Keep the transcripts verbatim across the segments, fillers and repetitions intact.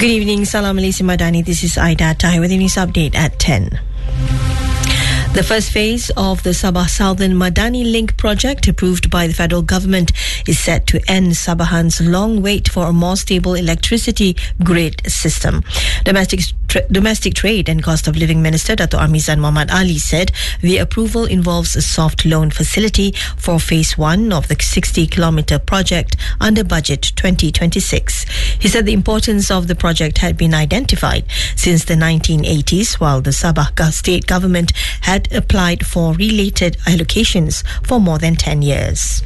Good evening, Salam Malaysia Madani. This is Aida Tai with the news update at ten. The first phase of the Sabah Southern Madani Link project, approved by the federal government, is set to end Sabahan's long wait for a more stable electricity grid system. Domestic tra- domestic Trade and Cost of Living Minister Dato' Amizan Muhammad Ali said the approval involves a soft loan facility for phase one of the sixty kilometre project under budget twenty twenty-six. He said the importance of the project had been identified since the nineteen eighties, while the Sabah state government had applied for related allocations for more than ten years.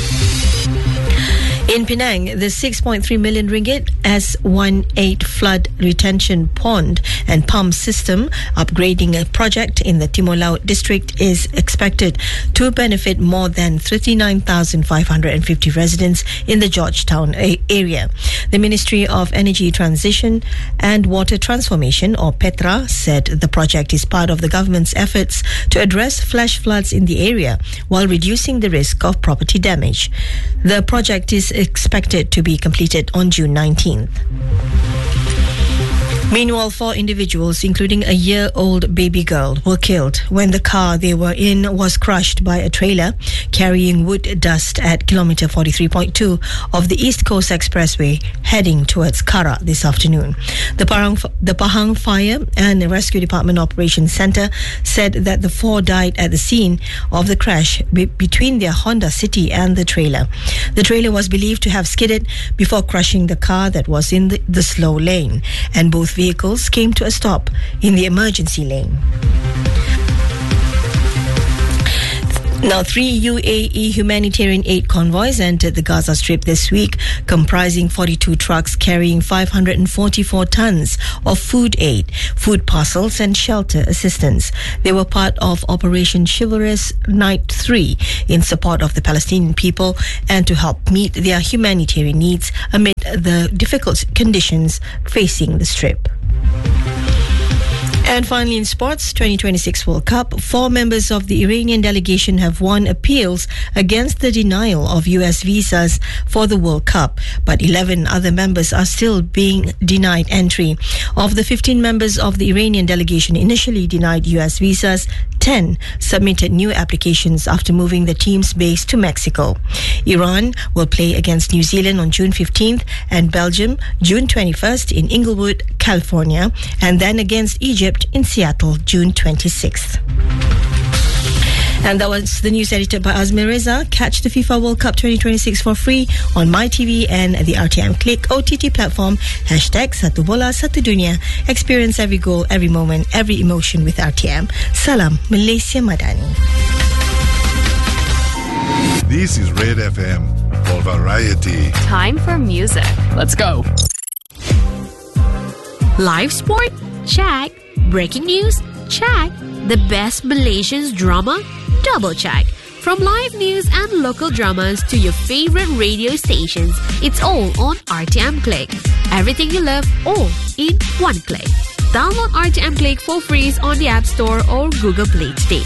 In Penang, the six point three million ringgit S eighteen flood retention pond and pump system upgrading a project in the Timor Laut district is expected to benefit more than thirty-nine thousand five hundred fifty residents in the Georgetown area. The Ministry of Energy Transition and Water Transformation, or PETRA, said the project is part of the government's efforts to address flash floods in the area while reducing the risk of property damage. The project is expected to be completed on June nineteenth. Meanwhile, four individuals, including a year-old baby girl, were killed when the car they were in was crushed by a trailer carrying wood dust at kilometre forty-three point two of the East Coast Expressway heading towards Kara this afternoon. The Pahang, the Pahang Fire and Rescue Department Operations Centre said that the four died at the scene of the crash be- between their Honda City and the trailer. The trailer was believed to have skidded before crushing the car that was in the, the slow lane, and both vehicles came to a stop in the emergency lane. Now, three U A E humanitarian aid convoys entered the Gaza Strip this week, comprising forty-two trucks carrying five hundred forty-four tons of food aid, food parcels and shelter assistance. They were part of Operation Chivalrous Night three in support of the Palestinian people and to help meet their humanitarian needs amid the difficult conditions facing the Strip. And finally, in sports, twenty twenty-six World Cup, four members of the Iranian delegation have won appeals against the denial of U S visas for the World Cup, but eleven other members are still being denied entry. Of the fifteen members of the Iranian delegation initially denied U S visas, ten submitted new applications after moving the team's base to Mexico. Iran will play against New Zealand on June fifteenth and Belgium June twenty-first in Inglewood, California, and then against Egypt in Seattle, June twenty-sixth. And that was the news edited by Azmir Reza. Catch the FIFA World Cup twenty twenty-six for free on MyTV and the R T M Click O T T platform. Hashtag Satu Bola Satu Dunia. Experience every goal, every moment, every emotion with R T M. Salam Malaysia Madani. This is Red F M for variety. Time for music. Let's go. Live sport? Check. Breaking news? Check. The best Malaysian drama? Double check. From live news and local dramas to your favorite radio stations, it's all on R T M Click. Everything you love, all in one click. Download R T M Click for free on the App Store or Google Play today.